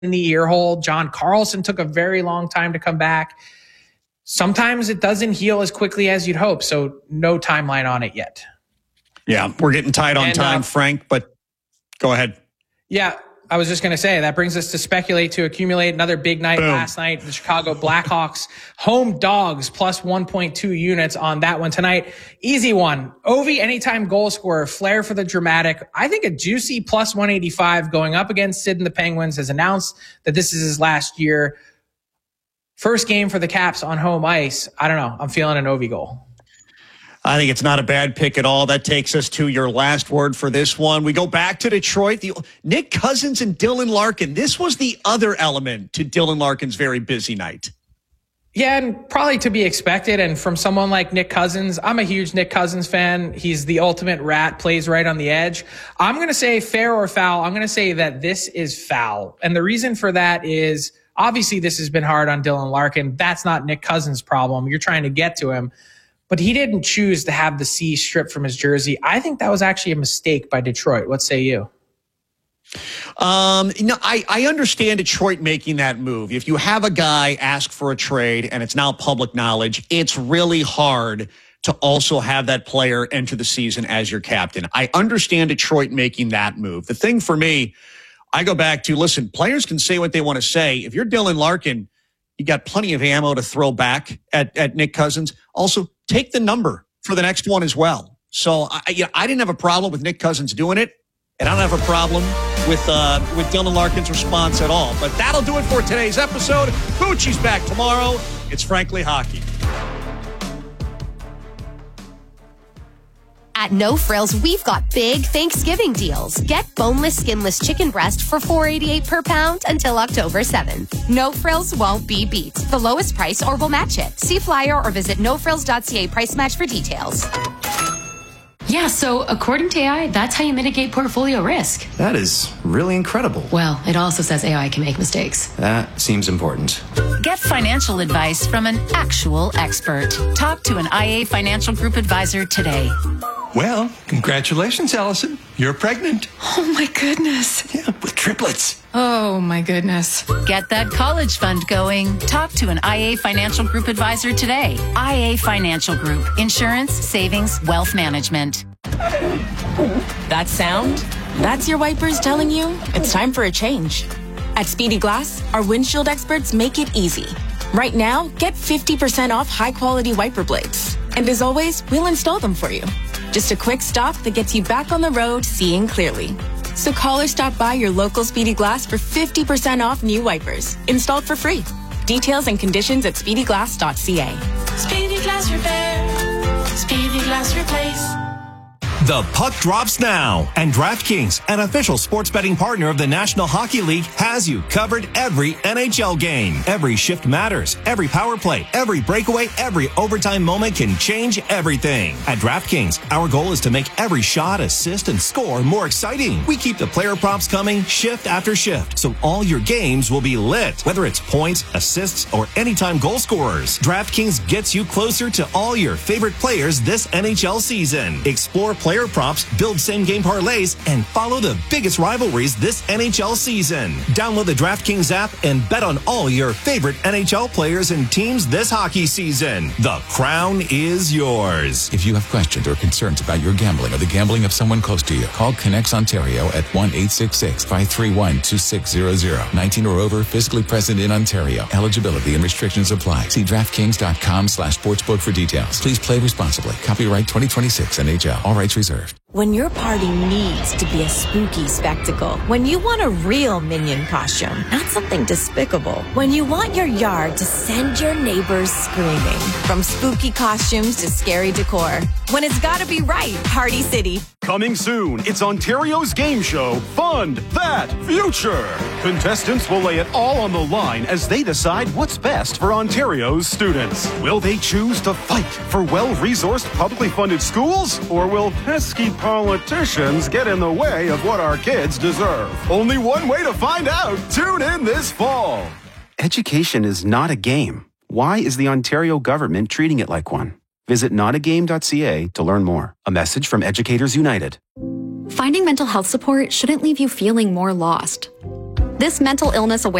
in the ear hole. John Carlson took a very long time to come back. Sometimes it doesn't heal as quickly as you'd hope, so no timeline on it yet. Yeah, we're getting tight on time, Frank, but go ahead. Yeah, I was just going to say, that brings us to speculate to accumulate another big night. Boom. Last night. The Chicago Blackhawks home dogs plus 1.2 units on that one tonight. Easy one. Ovi, anytime goal scorer, flair for the dramatic. I think a juicy plus 185 going up against Sid and the Penguins, has announced that this is his last year. First game for the Caps on home ice. I don't know. I'm feeling an Ovi goal. I think it's not a bad pick at all. That takes us to your last word for this one. We go back to Detroit. Nick Cousins and Dylan Larkin. This was the other element to Dylan Larkin's very busy night. Yeah, and probably to be expected. And from someone like Nick Cousins, I'm a huge Nick Cousins fan. He's the ultimate rat, plays right on the edge. I'm going to say fair or foul. I'm going to say that this is foul. And the reason for that is, obviously this has been hard on Dylan Larkin. That's not Nick Cousins' problem. You're trying to get to him. But he didn't choose to have the C stripped from his jersey. I think that was actually a mistake by Detroit. What say you? I understand Detroit making that move. If you have a guy ask for a trade and it's now public knowledge, it's really hard to also have that player enter the season as your captain. I understand Detroit making that move. The thing for me, I go back to, listen, players can say what they want to say. If you're Dylan Larkin, you got plenty of ammo to throw back at Nick Cousins. Also, take the number for the next one as well. So I didn't have a problem with Nick Cousins doing it, and I don't have a problem with Dylan Larkin's response at all. But that'll do it for today's episode. Bucci's back tomorrow. It's Frankly Hockey. At No Frills, we've got big Thanksgiving deals. Get boneless, skinless chicken breast for $4.88 per pound until October 7th. No Frills won't be beat. The lowest price or we'll match it. See flyer or visit nofrills.ca price match for details. Yeah, so according to AI, that's how you mitigate portfolio risk. That is really incredible. Well, it also says AI can make mistakes. That seems important. Get financial advice from an actual expert. Talk to an IA Financial Group advisor today. Well, congratulations, Allison. You're pregnant. Oh, my goodness. Yeah, with triplets. Oh, my goodness. Get that college fund going. Talk to an IA Financial Group advisor today. IA Financial Group. Insurance, savings, wealth management. That sound? That's your wipers telling you it's time for a change. At Speedy Glass, our windshield experts make it easy. Right now, get 50% off high-quality wiper blades. And as always, we'll install them for you. Just a quick stop that gets you back on the road seeing clearly. So call or stop by your local Speedy Glass for 50% off new wipers, installed for free. Details and conditions at speedyglass.ca. Speedy Glass Repair. Speedy Glass Replace. The puck drops now, and DraftKings, an official sports betting partner of the National Hockey League, has you covered every NHL game. Every shift matters. Every power play, every breakaway, every overtime moment can change everything. At DraftKings, our goal is to make every shot, assist, and score more exciting. We keep the player props coming shift after shift, so all your games will be lit, whether it's points, assists, or anytime goal scorers. DraftKings gets you closer to all your favorite players this NHL season. Explore player props, build same-game parlays, and follow the biggest rivalries this NHL season. Download the DraftKings app and bet on all your favorite NHL players and teams this hockey season. The crown is yours. If you have questions or concerns about your gambling or the gambling of someone close to you, call Connects Ontario at 1-866-531-2600. 19 or over, physically present in Ontario. Eligibility and restrictions apply. See DraftKings.com/sportsbook for details. Please play responsibly. Copyright 2026 NHL. All rights reserved. When your party needs to be a spooky spectacle, when you want a real Minion costume, not something despicable, when you want your yard to send your neighbors screaming, from spooky costumes to scary decor, when it's gotta be right, Party City. Coming soon, it's Ontario's game show, Fund That Future. Contestants will lay it all on the line as they decide what's best for Ontario's students. Will they choose to fight for well-resourced, publicly funded schools? Or will pesky politicians get in the way of what our kids deserve? Only one way to find out. Tune in this fall. Education is not a game. Why is the Ontario government treating it like one? Visit notagame.ca to learn more. A message from Educators United. Finding mental health support shouldn't leave you feeling more lost. This mental illness awareness